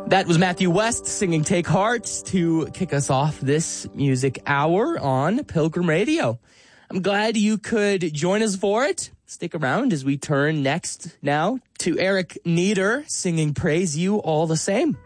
That was Matthew West singing Take Heart to kick us off this music hour on Pilgrim Radio. I'm glad you could join us for it. Stick around as we turn next now to Eric Nieder singing Praise You All the Same.